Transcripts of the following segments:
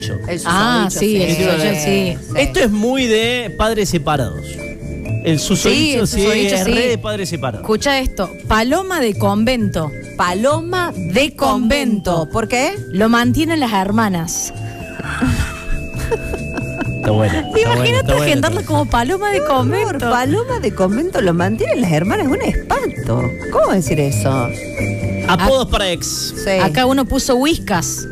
El susodicho, sí, el susodicho, sí. Esto es muy de padres separados. El susodicho, sí, es re de padres separados. Escucha esto, paloma de convento. Paloma de convento. ¿Por qué? Lo mantienen las hermanas. Está buena. Imagínate agendarlo como paloma de convento. Paloma de convento lo mantienen las hermanas, es un espanto. ¿Cómo decir eso? Apodos para ex. Sí. Acá uno puso whiskas.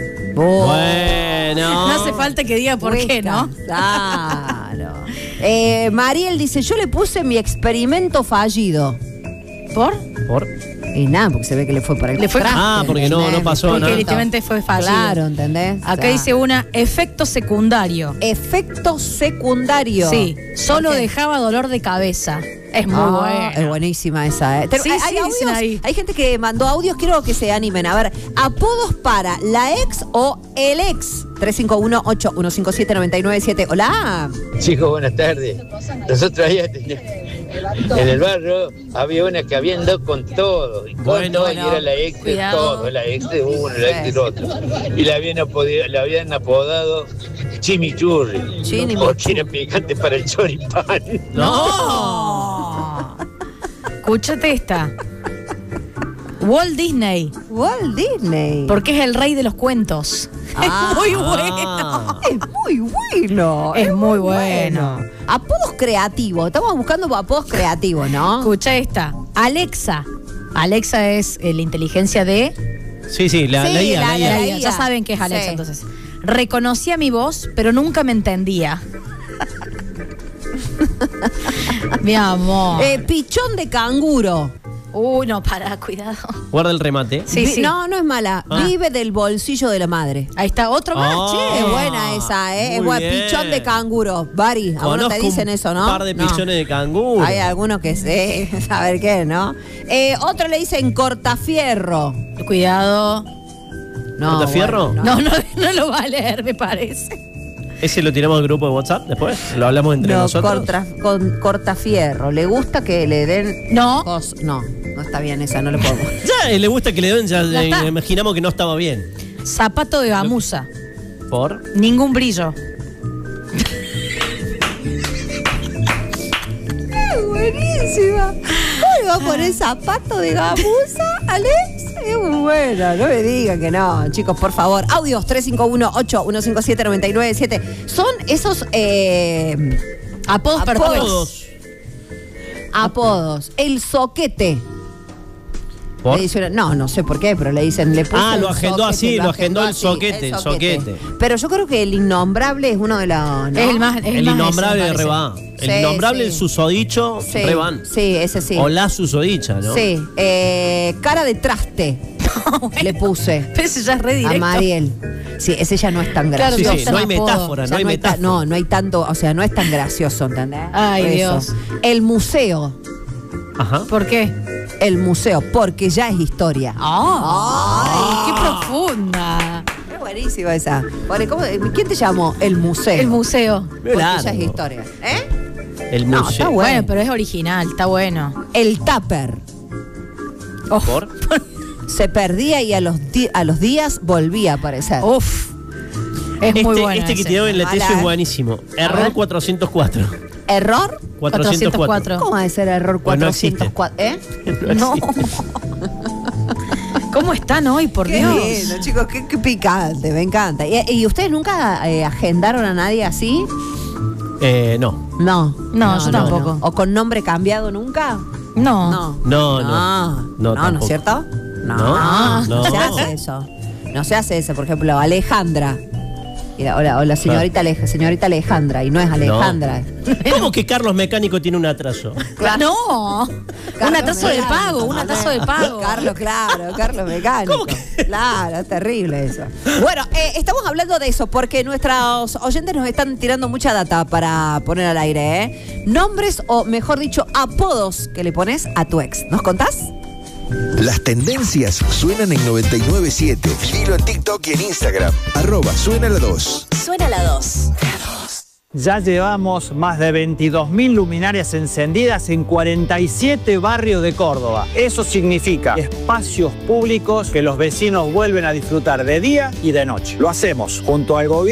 Bueno. No hace falta que diga por qué, ¿no? Claro. Mariel dice, yo le puse mi experimento fallido. ¿Por? Y nada, porque se ve que le fue para el traste, porque no pasó Porque nada. literalmente fue fallido. Claro, ¿entendés? Acá dice una, efecto secundario. Efecto secundario. Sí, solo dejaba dolor de cabeza. Es muy buena. Es buenísima esa. Sí, hay dicen audios, ahí. hay gente que mandó audios, quiero que se animen. A ver, apodos para la ex o el ex. 351-8157-997. Hola. Chicos, buenas tardes. Nosotros allá en el barrio había una que había andado con todo. Y con todo, y era la ex de Cuidado. todo, la ex de uno, la ex del otro. Y la habían apodado Chimichurri. Porque era picante para el choripán. ¡No! Escúchate esta. Walt Disney. Walt Disney. Porque es el rey de los cuentos. Es muy bueno. Es muy bueno. Es muy bueno. Apodos creativos. Estamos buscando apodos creativos, ¿no? Escucha esta. Alexa. Alexa es la inteligencia de... Sí, la IA. Ya saben que es Alexa, Sí. entonces. Reconocía mi voz, pero nunca me entendía. Mi amor. Pichón de canguro. No, cuidado. Guarda el remate. Sí. No es mala. Vive del bolsillo de la madre. Ahí está, otro más, che. Es buena esa, ¿eh? Es buena. bien. Pichón de canguro. Bari, algunos te dicen eso, ¿no? Un par de No. pichones de canguro. Hay algunos que sé, saber qué, ¿no? Otro le dicen cortafierro. Cuidado. No, ¿Cortafierro? bueno, No lo va a leer, me parece. ¿Ese lo tiramos al grupo de WhatsApp después? ¿Lo hablamos entre nosotros? Cortafierro. ¿Le gusta que le den No. No está bien esa, no le podemos. Ya, le gusta que le den, ya está. imaginamos que no estaba bien. Zapato de gamuza. ¿Por? Ningún brillo. Buenísima. ¿Cómo va a poner zapato de gamuza, Alex? Es muy buena, no me digan que no. Chicos, por favor. Audios 351-8157-997. Son esos Apodos perfectos. apodos. El soquete. ¿Por? Le dice no sé por qué, pero le dicen, le puso lo el agendó soquete, así, lo agendó el así, soquete. Pero yo creo que el innombrable es uno de los, ¿no? Es el más. El innombrable de Rebán. Sí, El innombrable, sí. el susodicho, Sí, Rebán. sí, ese sí. O la susodicha, ¿no? Sí, cara de traste. Le puse Pero ese ya es re a directo. Mariel. Sí, ese ya no es tan Claro, gracioso. Sí, no hay metáfora, Ya no hay metáfora. no hay tanto, o sea, no es tan gracioso, ¿entendés? Ay, Por eso. Dios. El museo. Ajá. ¿Por qué? El museo, porque ya es historia. ¡Ay, qué profunda! Es buenísima esa. ¿Quién te llamó? El museo. El museo. Porque ya es Largo. historia. ¿Eh? El No, museo. está Bueno, bueno. pero es original, está bueno. El tupper. ¿Por? Se perdía y a los días volvía a aparecer. Uf. Es muy bueno. Este que ese. tiró en la tesis Mala, es buenísimo. Error ver. 404. ¿Error? 404. ¿Cómo va a ser error Pues no existe. 404? No. ¿Cómo están hoy, por Qué Dios? lindo, chicos, qué picante, me encanta. ¿Y ustedes nunca agendaron a nadie así? No. No. No, yo tampoco. ¿O con nombre cambiado nunca? No. No, ¿no es cierto? No se hace eso. No se hace eso. Por ejemplo, Alejandra. O la señorita Alejandra, y no es Alejandra. ¿Cómo que Carlos Mecánico tiene un atraso? No. Un atraso de pago, un atraso de pago. Carlos Mecánico. ¿Cómo que? Claro, es terrible eso. Bueno, estamos hablando de eso porque nuestros oyentes nos están tirando mucha data para poner al aire, ¿eh? Nombres o, mejor dicho, apodos que le pones a tu ex. ¿Nos contás? Las tendencias suenan en 99.7. Seguilo en TikTok y en Instagram. @suena la 2. Suena la 2. Ya llevamos más de 22.000 luminarias encendidas en 47 barrios de Córdoba. Eso significa espacios públicos que los vecinos vuelven a disfrutar de día y de noche. Lo hacemos junto al gobierno